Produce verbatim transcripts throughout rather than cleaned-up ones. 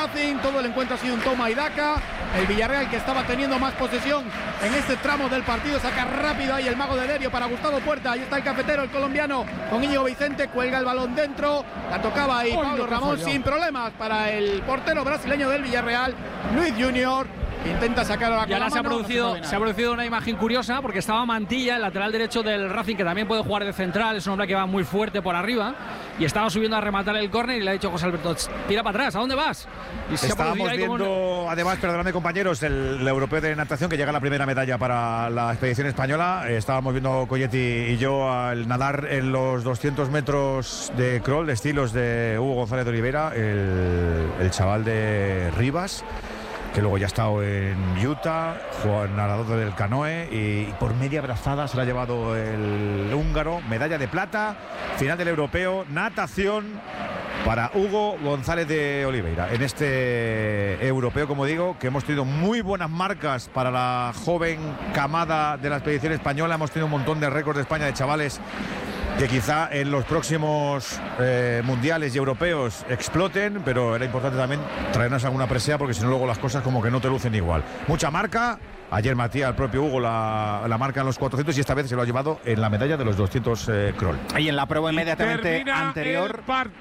Racing. Todo el encuentro ha sido un toma y daca. El Villarreal, que estaba teniendo más posesión en este tramo del partido, saca rápido ahí el mago de Derio para Gustavo Puerta. Ahí está el cafetero, el colombiano, con Íñigo Vicente, cuelga el balón dentro, la tocaba ahí Pablo Ramón sin problemas para el portero brasileño del Villarreal, Luis Junior. Intenta sacar a la y ahora se ha, producido, no se ha producido una imagen curiosa porque estaba Mantilla, el lateral derecho del Racing, que también puede jugar de central, es un hombre que va muy fuerte por arriba, y estaba subiendo a rematar el córner y le ha dicho José Alberto, tira para atrás, ¿a dónde vas? Y se Estábamos viendo, un... además, perdóname compañeros, el, el europeo de natación, que llega la primera medalla para la expedición española. Eh, estábamos viendo Colletti y yo al nadar en los doscientos metros de crawl de estilos de Hugo González de Oliveira, el, el chaval de Rivas, que luego ya ha estado en Utah, Juan nadador del canoe, y por media brazada se la ha llevado el húngaro, medalla de plata, final del europeo, natación para Hugo González de Oliveira. En este europeo, como digo, que hemos tenido muy buenas marcas para la joven camada de la expedición española, hemos tenido un montón de récords de España de chavales que quizá en los próximos eh, mundiales y europeos exploten, pero era importante también traernos alguna presea, porque si no luego las cosas como que no te lucen igual. Mucha marca. Ayer Matías, el propio Hugo, la, la marca en los cuatrocientos, y esta vez se lo ha llevado en la medalla de los doscientos eh, crawl. Y en la prueba inmediatamente anterior...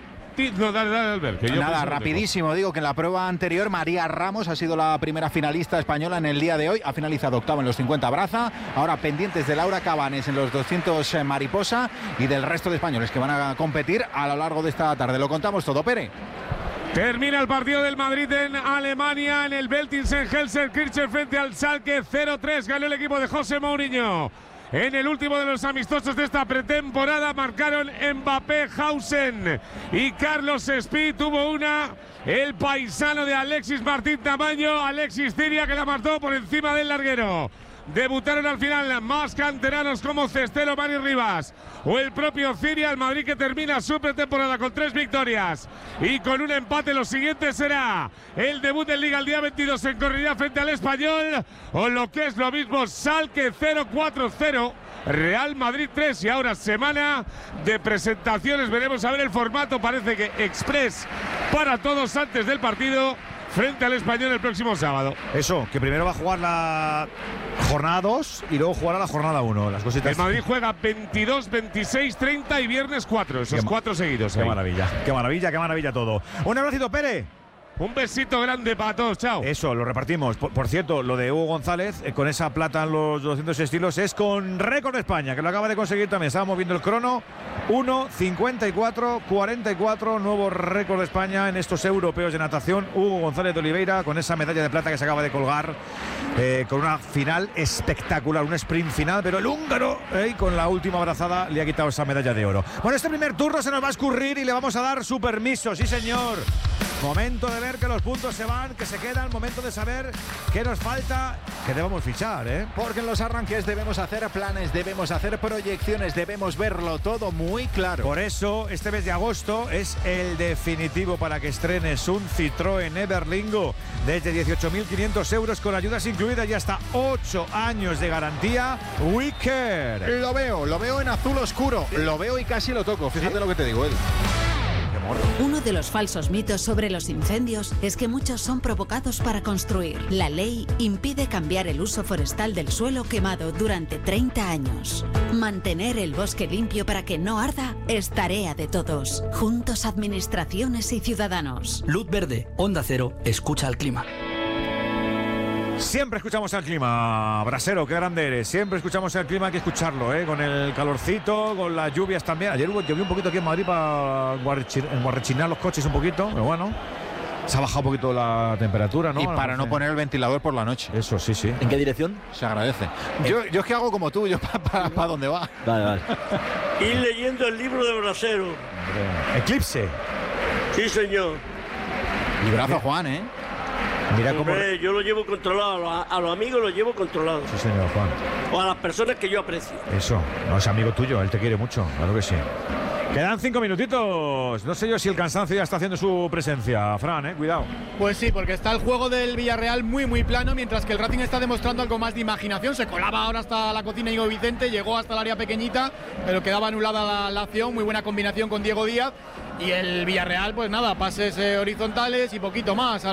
No, dale, dale, Albert, que yo Nada, rapidísimo, digo que en la prueba anterior María Ramos ha sido la primera finalista española en el día de hoy, ha finalizado octava en los cincuenta braza, ahora pendientes de Laura Cabanes en los doscientos mariposa y del resto de españoles que van a competir a lo largo de esta tarde. Lo contamos todo, Pere. Termina el partido del Madrid en Alemania, en el Gelsenkirchen frente al Schalke. Cero tres ganó el equipo de José Mourinho. En el último de los amistosos de esta pretemporada marcaron Mbappé, Hausen y Carlos Speed. Tuvo una el paisano de Alexis Martín Tamayo, Alexis Ciria, que la marcó por encima del larguero. Debutaron al final más canteranos como Cestero, Mari Rivas o el propio Ciria. El Madrid, que termina su pretemporada con tres victorias y con un empate. Lo siguiente será el debut en Liga el día veintidós en Cornellá frente al Español, o lo que es lo mismo, Schalke cero cuatro cero, Real Madrid tres. Y ahora semana de presentaciones, veremos a ver el formato, parece que express para todos antes del partido frente al Español el próximo sábado. Eso, que primero va a jugar la jornada dos y luego jugará la jornada uno. Las cositas. El Madrid juega veintidós, veintiséis, treinta y viernes cuatro, esos qué cuatro seguidos. Qué ahí. maravilla, qué maravilla, qué maravilla todo. Un abracito, Pere. Un besito grande para todos, chao. Eso, lo repartimos. Por, por cierto, lo de Hugo González, eh, con esa plata en los doscientos estilos, es con récord de España, que lo acaba de conseguir también. Estábamos viendo el crono, uno cincuenta y cuatro cuarenta y cuatro, nuevo récord de España en estos europeos de natación. Hugo González de Oliveira, con esa medalla de plata que se acaba de colgar, eh, con una final espectacular, un sprint final, pero el húngaro, eh, con la última abrazada, le ha quitado esa medalla de oro. Bueno, este primer turno se nos va a escurrir y le vamos a dar su permiso, sí señor. Momento de ver que los puntos se van, que se quedan, momento de saber qué nos falta, que debemos fichar, ¿eh? Porque en los arranques debemos hacer planes, debemos hacer proyecciones, debemos verlo todo muy claro. Por eso, este mes de agosto es el definitivo para que estrenes un Citroën Everlingo desde dieciocho mil quinientos euros con ayudas incluidas y hasta ocho años de garantía. We Care. Lo veo, lo veo en azul oscuro, lo veo y casi lo toco, fíjate, ¿sí? Lo que te digo, Edu. Uno de los falsos mitos sobre los incendios es que muchos son provocados para construir. La ley impide cambiar el uso forestal del suelo quemado durante treinta años. Mantener el bosque limpio para que no arda es tarea de todos. Juntos, administraciones y ciudadanos. Luz verde, Onda Cero, escucha al clima. Siempre escuchamos al clima, Brasero, qué grande eres. Siempre escuchamos el clima, hay que escucharlo, ¿eh? Con el calorcito, con las lluvias también. Ayer hubo, llovió un poquito aquí en Madrid para enguarrechinar los coches un poquito, pero bueno, se ha bajado un poquito la temperatura, ¿no? Y para no poner el ventilador por la noche. Eso, sí, sí. ¿En qué dirección? Se agradece. Yo, yo es que hago como tú, yo para pa, pa dónde va. Vale, vale. Ir leyendo el libro de Brasero. Eclipse. Sí, señor. Librazo, Juan, ¿eh? Mira cómo... Hombre, yo lo llevo controlado, a, a los amigos los llevo controlados. Sí, señor, Juan. O a las personas que yo aprecio. Eso, no es amigo tuyo, él te quiere mucho, claro que sí. Quedan cinco minutitos. No sé yo si el cansancio ya está haciendo su presencia, Fran, eh, cuidado. Pues sí, porque está el juego del Villarreal muy muy plano, mientras que el Racing está demostrando algo más de imaginación. Se colaba ahora hasta la cocina Íñigo Vicente, llegó hasta el área pequeñita, pero quedaba anulada la, la acción. Muy buena combinación con Diego Díaz. Y el Villarreal, pues nada, pases eh, horizontales y poquito más.